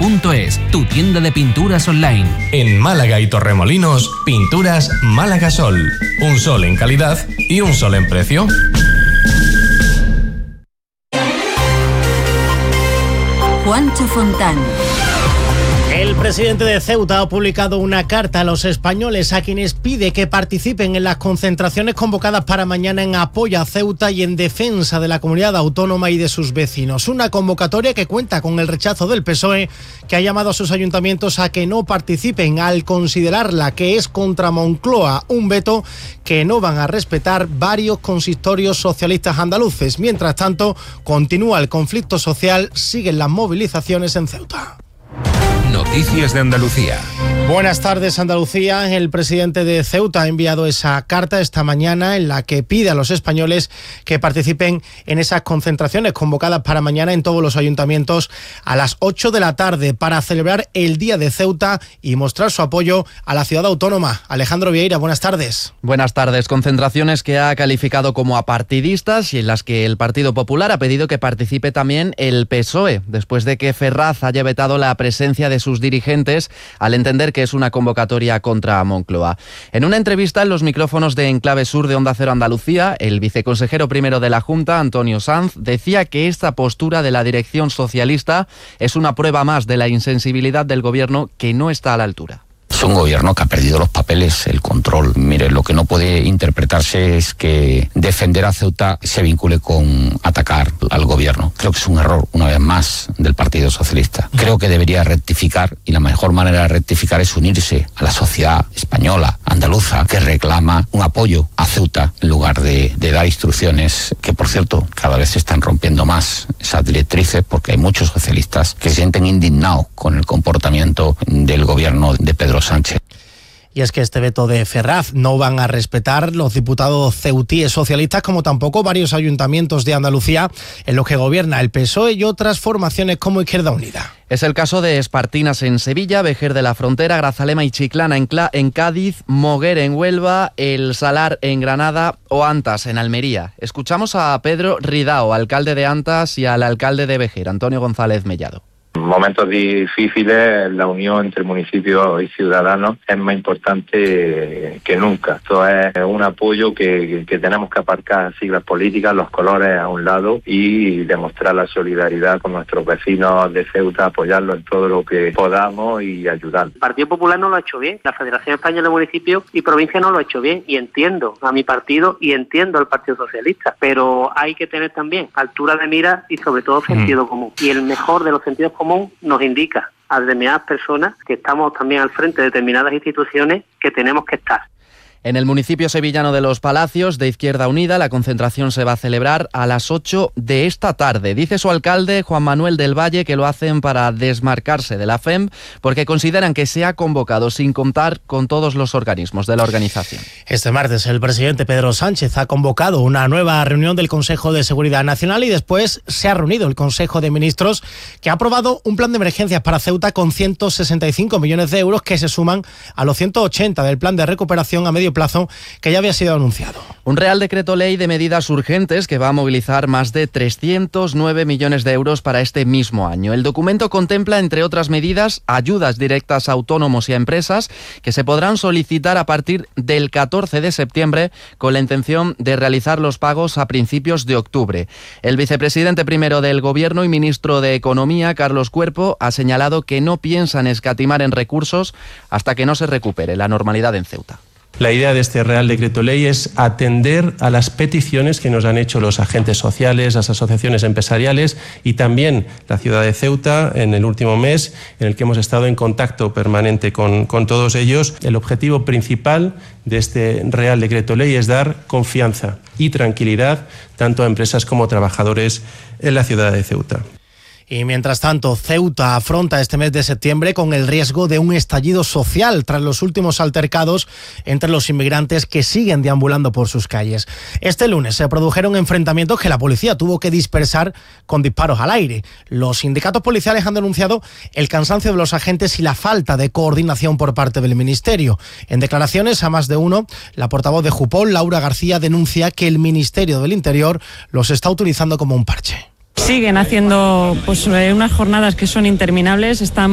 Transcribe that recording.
pintura.es, tu tienda de pinturas online. En Málaga y Torremolinos, Pinturas Málaga Sol. Un sol en calidad y un sol en precio. Juancho Fontán. El presidente de Ceuta ha publicado una carta a los españoles a quienes pide que participen en las concentraciones convocadas para mañana en apoyo a Ceuta y en defensa de la comunidad autónoma y de sus vecinos. Una convocatoria que cuenta con el rechazo del PSOE, que ha llamado a sus ayuntamientos a que no participen al considerarla que es contra Moncloa, un veto que no van a respetar varios consistorios socialistas andaluces. Mientras tanto, continúa el conflicto social, siguen las movilizaciones en Ceuta. Noticias de Andalucía. Buenas tardes, Andalucía. El presidente de Ceuta ha enviado esa carta esta mañana en la que pide a los españoles que participen en esas concentraciones convocadas para mañana en todos los ayuntamientos a las 8 de la tarde para celebrar el Día de Ceuta y mostrar su apoyo a la ciudad autónoma. Alejandro Vieira, buenas tardes. Buenas tardes. Concentraciones que ha calificado como apartidistas y en las que el Partido Popular ha pedido que participe también el PSOE, después de que Ferraz haya vetado la presencia de sus dirigentes al entender que es una convocatoria contra Moncloa. En una entrevista en los micrófonos de Enclave Sur de Onda Cero Andalucía, el viceconsejero primero de la Junta, Antonio Sanz, decía que esta postura de la dirección socialista es una prueba más de la insensibilidad del gobierno que no está a la altura. Es un gobierno que ha perdido los papeles, el control. Mire, lo que no puede interpretarse es que defender a Ceuta se vincule con atacar al gobierno. Creo que es un error, una vez más, del Partido Socialista. Creo que debería rectificar, y la mejor manera de rectificar es unirse a la sociedad española, andaluza, que reclama un apoyo a Ceuta, en lugar de dar instrucciones que, por cierto, cada vez se están rompiendo más esas directrices, porque hay muchos socialistas que se sienten indignados con el comportamiento del gobierno de Pedro Sánchez. Y es que este veto de Ferraz no van a respetar los diputados ceutíes socialistas, como tampoco varios ayuntamientos de Andalucía en los que gobierna el PSOE y otras formaciones como Izquierda Unida. Es el caso de Espartinas en Sevilla, Vejer de la Frontera, Grazalema y Chiclana en Cádiz, Moguer en Huelva, El Salar en Granada o Antas en Almería. Escuchamos a Pedro Ridao, alcalde de Antas, y al alcalde de Vejer, Antonio González Mellado. En momentos difíciles, la unión entre municipios y ciudadanos es más importante que nunca. Esto es un apoyo que tenemos que aparcar siglas políticas, los colores a un lado y demostrar la solidaridad con nuestros vecinos de Ceuta, apoyarlos en todo lo que podamos y ayudar. El Partido Popular no lo ha hecho bien, la Federación Española de Municipios y Provincias no lo ha hecho bien, y entiendo a mi partido y entiendo al Partido Socialista, pero hay que tener también altura de mira y sobre todo sentido común. Y el mejor de los sentidos comunes nos indica a determinadas personas que estamos también al frente de determinadas instituciones que tenemos que estar. En el municipio sevillano de Los Palacios, de Izquierda Unida, la concentración se va a celebrar a las 8 de esta tarde. Dice su alcalde, Juan Manuel del Valle, que lo hacen para desmarcarse de la FEM, porque consideran que se ha convocado sin contar con todos los organismos de la organización. Este martes el presidente Pedro Sánchez ha convocado una nueva reunión del Consejo de Seguridad Nacional y después se ha reunido el Consejo de Ministros, que ha aprobado un plan de emergencias para Ceuta con 165 millones de euros que se suman a los 180 del plan de recuperación a medio plazo que ya había sido anunciado. Un Real Decreto Ley de medidas urgentes que va a movilizar más de 309 millones de euros para este mismo año. El documento contempla, entre otras medidas, ayudas directas a autónomos y a empresas que se podrán solicitar a partir del 14 de septiembre con la intención de realizar los pagos a principios de octubre. El vicepresidente primero del Gobierno y ministro de Economía, Carlos Cuerpo, ha señalado que no piensan escatimar en recursos hasta que no se recupere la normalidad en Ceuta. La idea de este Real Decreto Ley es atender a las peticiones que nos han hecho los agentes sociales, las asociaciones empresariales y también la ciudad de Ceuta en el último mes, en el que hemos estado en contacto permanente con todos ellos. El objetivo principal de este Real Decreto Ley es dar confianza y tranquilidad tanto a empresas como a trabajadores en la ciudad de Ceuta. Y mientras tanto, Ceuta afronta este mes de septiembre con el riesgo de un estallido social tras los últimos altercados entre los inmigrantes que siguen deambulando por sus calles. Este lunes se produjeron enfrentamientos que la policía tuvo que dispersar con disparos al aire. Los sindicatos policiales han denunciado el cansancio de los agentes y la falta de coordinación por parte del Ministerio. En declaraciones a Más de Uno, la portavoz de Jupol, Laura García, denuncia que el Ministerio del Interior los está utilizando como un parche. Siguen haciendo unas jornadas que son interminables, están